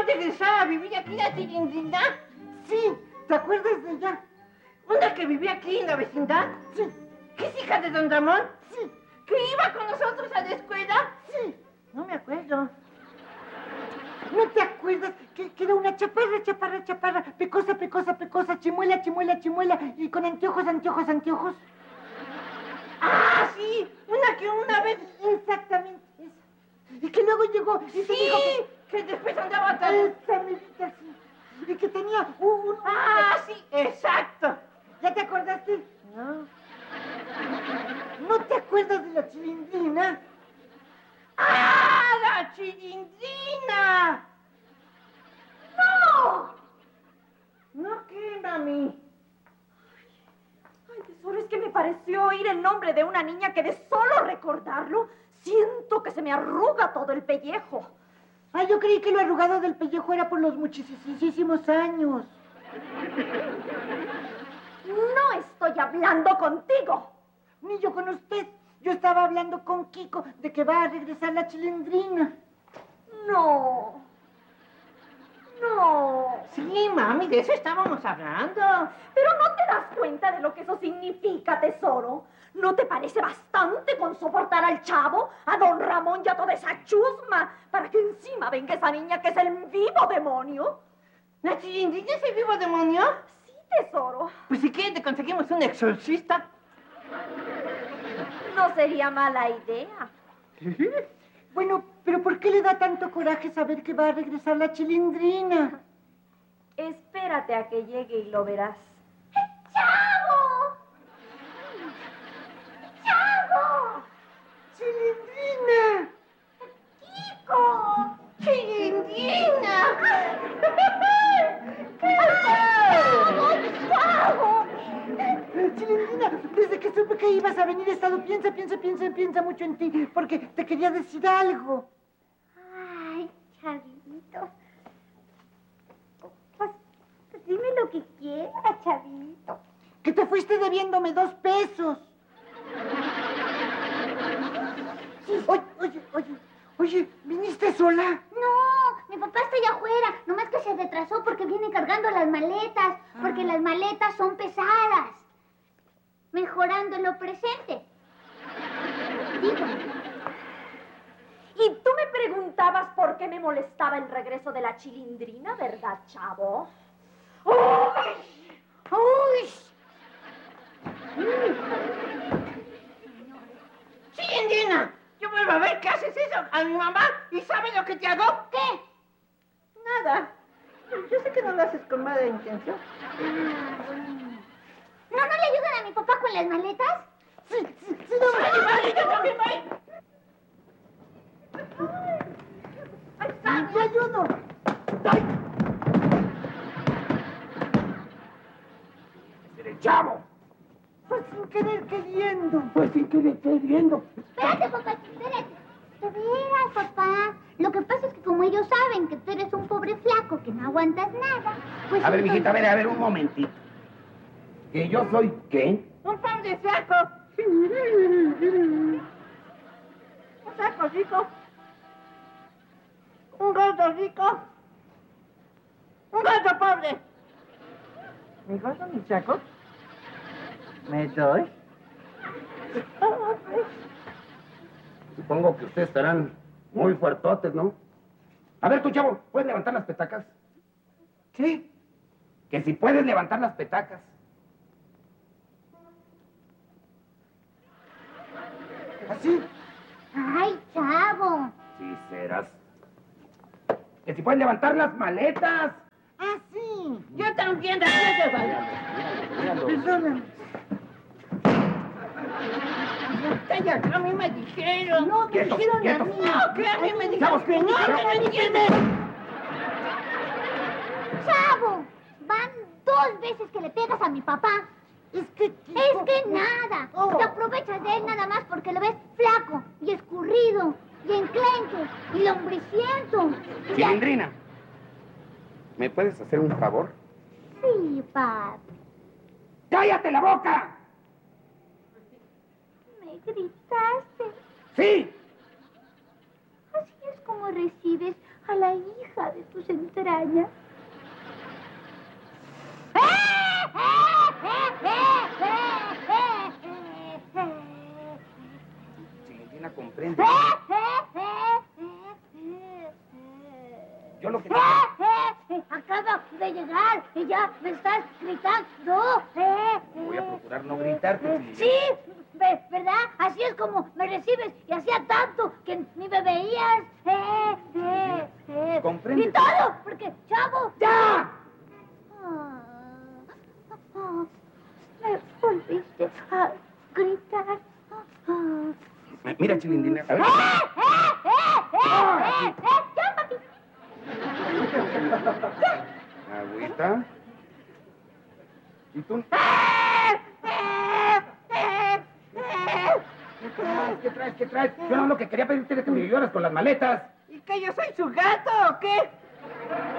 regresar a vivir aquí la Chilindrina? Sí, ¿te acuerdas de ella? ¿Una que vivía aquí en la vecindad? Sí. ¿Que es hija de don Ramón? Sí. ¿Que iba con nosotros a la escuela? Sí. No me acuerdo. ¿No te acuerdas que era una chaparra, pecosa, chimuela, y con anteojos? ¡Ah, sí! Una que una vez... Exactamente, esa. Y que luego llegó y te dijo que después andaba tan... Esa medita, sí. Y que tenía un... ¡Ah, sí! ¡Exacto! ¿Ya te acordaste? No. ¿No te acuerdas de la Chilindrina? ¡Ah, la Chilindrina! ¡No! ¿No qué, mami? Ay, tesoro, es que me pareció oír el nombre de una niña que de solo recordarlo siento que se me arruga todo el pellejo. Ah, yo creí que lo arrugado del pellejo era por los muchísimos años. No estoy hablando contigo. Ni yo con usted. Yo estaba hablando con Kiko de que va a regresar la Chilindrina. No. Sí, mami, de eso estábamos hablando. Pero ¿no te das cuenta de lo que eso significa, tesoro? ¿No te parece bastante con soportar al chavo, a don Ramón y a toda esa chusma, para que encima venga esa niña que es el vivo demonio? ¿La Chilindrina es el vivo demonio? Sí, tesoro. Pues si quieres te conseguimos un exorcista. No sería mala idea. Bueno, pero ¿por qué le da tanto coraje saber que va a regresar la Chilindrina? Espérate a que llegue y lo verás. ¡Chavo! ¡Chavo! ¡Chilindrina! ¡Kiko! ¡Chilindrina! ¡Chavo! Chilindrina, desde que supe que ibas a venir he estado piensa mucho en ti, porque te quería decir algo. Ay, Chavito. Pues dime lo que quieras, Chavito. Que te fuiste debiéndome 2 pesos. Oye, ¿viniste sola? No, mi papá está allá afuera. Nomás que se retrasó porque viene cargando las maletas. Porque las maletas son pesadas. Mejorando lo presente. Dígame. Y tú me preguntabas por qué me molestaba el regreso de la Chilindrina, ¿verdad, chavo? ¡Uy! ¡Uy! ¡Chilindrina! Yo vuelvo a ver que haces eso a mi mamá y ¿sabes lo que te hago? ¿Qué? Nada. Yo sé que no lo haces con mala intención. ¿No le ayudan a mi papá con las maletas? Sí, no. ¡Ay, yo también voy! ¡Te ayudo! ¡Ay! ¡El chavo! Pues sin querer queriendo. Espérate, papá, espérate. De veras, papá. Lo que pasa es que como ellos saben que tú eres un pobre flaco, que no aguantas nada, pues... A ver, entonces- mijita, a ver, un momentito. ¿Que yo soy qué? ¡Un pobre flaco! ¡Un flaco rico! ¡Un gordo rico! ¡Un gordo pobre! ¿Mi gordo, mi flaco? ¿Me doy? Supongo que ustedes estarán muy fuertotes, ¿no? A ver, tú, chavo, ¿puedes levantar las petacas? ¿Qué? Que si puedes levantar las petacas. ¿Así? ¡Ay, chavo! Sí, serás. Que si puedes levantar las maletas. ¡Así! Yo también, Perdóname. Calla, a mí me dijeron. No, me Quietos, dijeron a quietos. mí. No, que a mí me Chavos, dijeron. No, que me dijeron. ¡Chavo! Van 2 veces que le pegas a mi papá. Es que... Es que nada. Oh. Te aprovechas de él nada más porque lo ves flaco y escurrido y enclenque y lombriciento. Chilindrina, ¿me puedes hacer un favor? Sí, papi. ¡Cállate la boca! Me gritaste. ¡Sí! Así es cómo recibes a la hija de tus entrañas. Chilindrina, comprende. Yo lo que... Acaba de llegar y ya me estás gritando. Voy a procurar no gritarte, Chilindrina. Sí, ¿verdad? Así es como me recibes y hacía tanto que ni me veías. Comprende. Y todo, porque, chavo... ¡Ya! Me volviste a gritar. Mira, Chilindrina, a ver. ¡Ya, papi! Agüita. ¿Y tú? ¿Qué traes? ¿Qué traes? Yo no lo que quería pedirte era que me ayudaras con las maletas. ¿Y que yo soy su gato o qué?